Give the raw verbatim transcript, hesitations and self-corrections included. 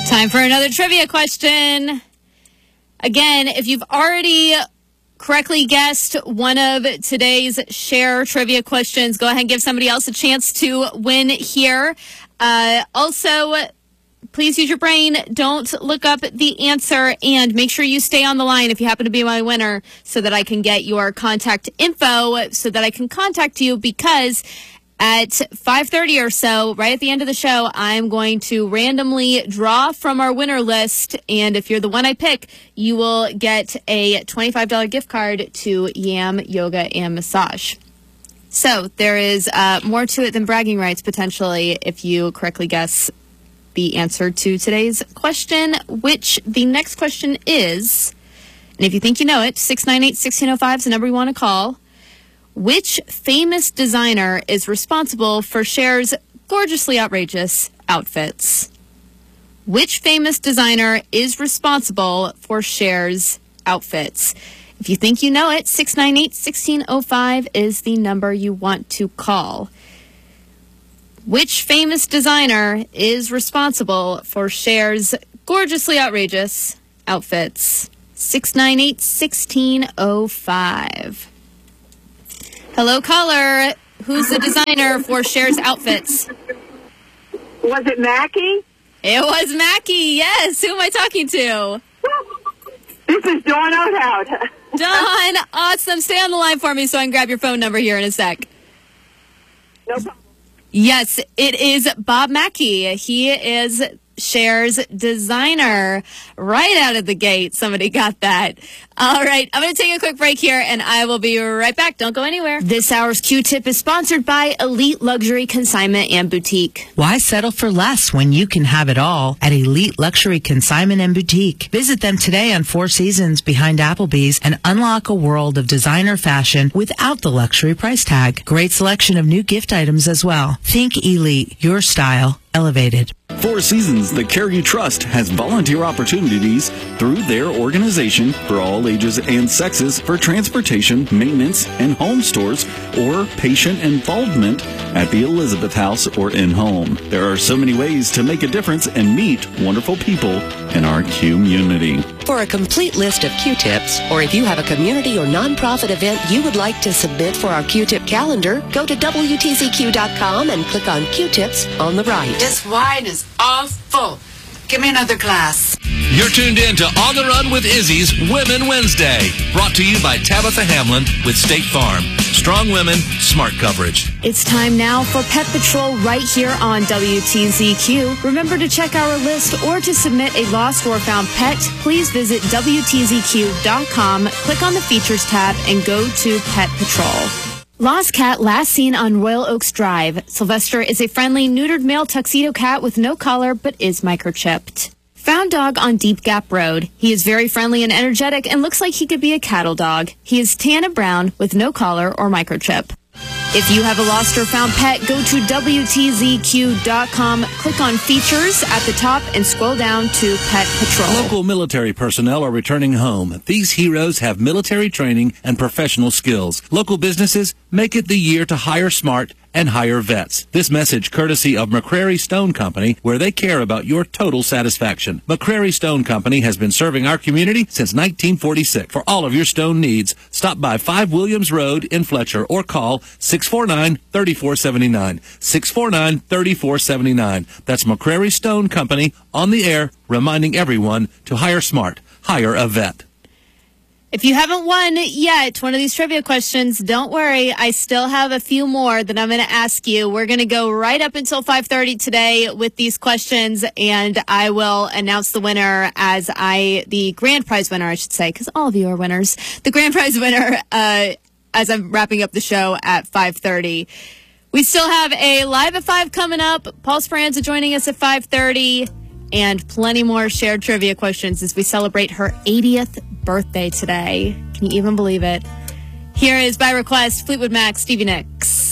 Time for another trivia question. Again, if you've already correctly guessed one of today's share trivia questions, go ahead and give somebody else a chance to win here. Uh, also, please use your brain. Don't look up the answer, and make sure you stay on the line if you happen to be my winner so that I can get your contact info so that I can contact you, because at five thirty or so, right at the end of the show, I'm going to randomly draw from our winner list. And if you're the one I pick, you will get a twenty-five dollars gift card to Yam Yoga and Massage. So there is uh, more to it than bragging rights, potentially, if you correctly guess the answer to today's question, which the next question is, and if you think you know it, six nine eight, one six zero five is the number you want to call. Which famous designer is responsible for Cher's gorgeously outrageous outfits? Which famous designer is responsible for Cher's outfits? If you think you know it, six nine eight, one six zero five is the number you want to call. Which famous designer is responsible for Cher's gorgeously outrageous outfits? six nine eight, one six zero five. Hello, caller. Who's the designer for Cher's outfits? Was it Mackie? It was Mackie, yes. Who am I talking to? This is Dawn Oathout. Dawn, awesome. Stay on the line for me so I can grab your phone number here in a sec. No problem. Yes, it is Bob Mackie. He is Cher's designer. Right out of the gate, somebody got that. All right, I'm going to take a quick break here, and I will be right back. Don't go anywhere. This hour's Q-Tip is sponsored by Elite Luxury Consignment and Boutique. Why settle for less when you can have it all at Elite Luxury Consignment and Boutique? Visit them today on Four Seasons behind Applebee's and unlock a world of designer fashion without the luxury price tag. Great selection of new gift items as well. Think Elite, your style elevated. Four Seasons, the care you trust, has volunteer opportunities through their organization for all ages and sexes for transportation, maintenance, and home stores, or patient involvement at the Elizabeth House or in-home. There are so many ways to make a difference and meet wonderful people in our community. For a complete list of Q-Tips, or if you have a community or nonprofit event you would like to submit for our Q-Tip calendar, go to W T Z Q dot com and click on Q-Tips on the right. This wine is all full. Give me another glass. You're tuned in to On the Run with Izzy's Women Wednesday. Brought to you by Tabitha Hamlin with State Farm. Strong women, smart coverage. It's time now for Pet Patrol right here on W T Z Q. Remember to check our list or to submit a lost or found pet. Please visit W T Z Q dot com, click on the Features tab, and go to Pet Patrol. Lost cat last seen on Royal Oaks Drive. Sylvester is a friendly, neutered male tuxedo cat with no collar but is microchipped. Found dog on Deep Gap Road. He is very friendly and energetic and looks like he could be a cattle dog. He is tan and brown with no collar or microchip. If you have a lost or found pet, go to W T Z Q dot com, click on Features at the top, and scroll down to Pet Patrol. Local military personnel are returning home. These heroes have military training and professional skills. Local businesses make it the year to hire smart and hire vets. This message courtesy of McCrary Stone Company, where they care about your total satisfaction. McCrary Stone Company has been serving our community since nineteen forty-six. For all of your stone needs, stop by five Williams Road in Fletcher or call six four nine, three four seven nine. six four nine, three four seven nine. That's McCrary Stone Company on the air, reminding everyone to hire smart, hire a vet. If you haven't won yet one of these trivia questions, don't worry. I still have a few more that I'm going to ask you. We're going to go right up until five thirty today with these questions, and I will announce the winner as I, the grand prize winner, I should say, because all of you are winners. The grand prize winner, uh, as I'm wrapping up the show at five thirty. We still have a Live at five coming up. Paul Speranza joining us at five thirty. And plenty more shared trivia questions as we celebrate her eightieth birthday today. Can you even believe it? Here is, by request, Fleetwood Mac, Stevie Nicks.